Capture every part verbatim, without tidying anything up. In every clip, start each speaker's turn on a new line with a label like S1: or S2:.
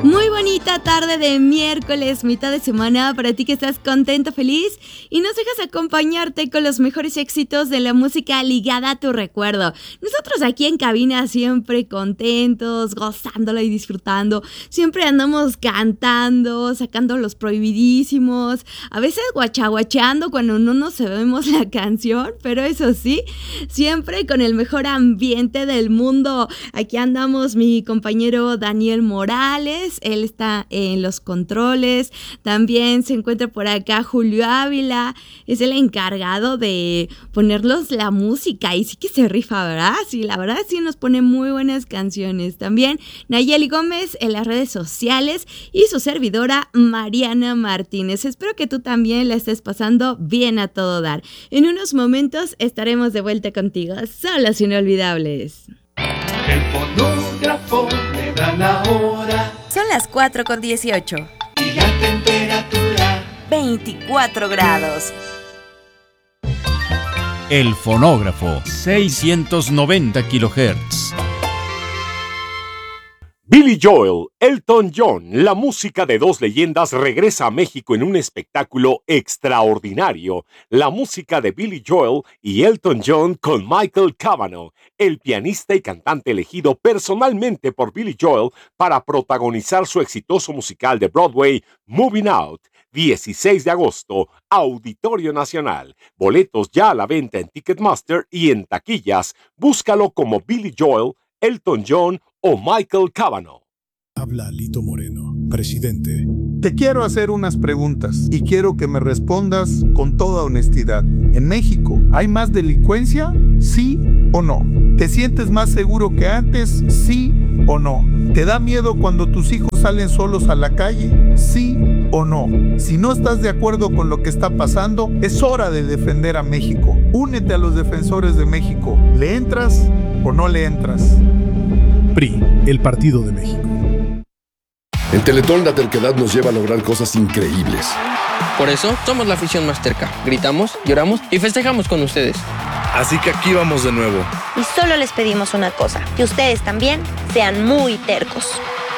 S1: Muy bonita tarde de miércoles, mitad de semana, para ti que estás contento, feliz y nos dejas acompañarte con los mejores éxitos de la música ligada a tu recuerdo. Nosotros aquí en cabina siempre contentos, gozándolo y disfrutando. Siempre andamos cantando, sacando los prohibidísimos, a veces guachaguacheando cuando no nos sabemos la canción, pero eso sí, siempre con el mejor ambiente del mundo. Aquí andamos mi compañero Daniel Morales. Él está en los controles. También se encuentra por acá Julio Ávila. Es el encargado de ponerlos la música. Y sí que se rifa, ¿verdad? Sí, la verdad sí nos pone muy buenas canciones. También Nayeli Gómez en las redes sociales. Y su servidora Mariana Martínez. Espero que tú también la estés pasando bien a todo dar. En unos momentos estaremos de vuelta contigo. Solos inolvidables.
S2: El fonógrafo le da la hora.
S3: Son las cuatro con dieciocho.
S2: Y la temperatura
S3: veinticuatro grados.
S4: El fonógrafo, seiscientos noventa kilohertz.
S5: Billy Joel, Elton John, la música de dos leyendas regresa a México en un espectáculo extraordinario. La música de Billy Joel y Elton John con Michael Cavanaugh, el pianista y cantante elegido personalmente por Billy Joel para protagonizar su exitoso musical de Broadway, Moving Out. dieciséis de agosto, Auditorio Nacional. Boletos ya a la venta en Ticketmaster y en taquillas. Búscalo como Billy Joel, Elton John o Michael Cavanaugh.
S6: Habla Lito Moreno, presidente.
S7: Te quiero hacer unas preguntas y quiero que me respondas con toda honestidad. ¿En México hay más delincuencia? ¿Sí o no? ¿Te sientes más seguro que antes? ¿Sí o no? ¿Te da miedo cuando tus hijos salen solos a la calle? ¿Sí o no? Si no estás de acuerdo con lo que está pasando, es hora de defender a México. Únete a los defensores de México. ¿Le entras o no le entras?
S6: P R I, el Partido de México.
S8: En Teletón la terquedad nos lleva a lograr cosas increíbles.
S9: Por eso somos la afición más terca. Gritamos, lloramos y festejamos con ustedes.
S10: Así que aquí vamos de nuevo.
S11: Y solo les pedimos una cosa, que ustedes también sean muy tercos.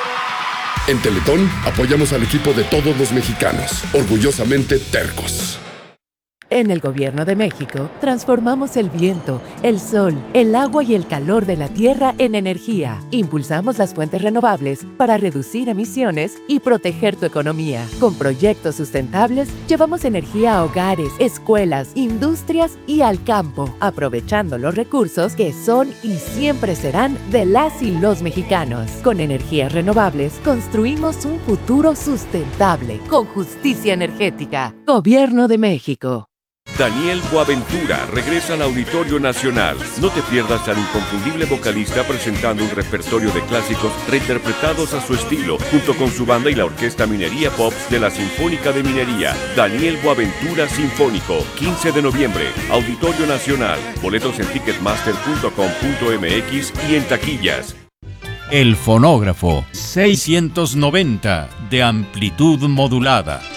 S8: En Teletón apoyamos al equipo de todos los mexicanos, orgullosamente tercos.
S12: En el Gobierno de México, transformamos el viento, el sol, el agua y el calor de la tierra en energía. Impulsamos las fuentes renovables para reducir emisiones y proteger tu economía. Con proyectos sustentables, llevamos energía a hogares, escuelas, industrias y al campo, aprovechando los recursos que son y siempre serán de las y los mexicanos. Con energías renovables, construimos un futuro sustentable, con justicia energética. Gobierno de México.
S13: Daniel Boaventura regresa al Auditorio Nacional. No te pierdas al inconfundible vocalista presentando un repertorio de clásicos reinterpretados a su estilo, junto con su banda y la Orquesta Minería Pops de la Sinfónica de Minería. Daniel Boaventura Sinfónico, quince de noviembre, Auditorio Nacional. Boletos en ticketmaster punto com punto m x y en taquillas.
S4: El fonógrafo, seiscientos noventa de amplitud modulada.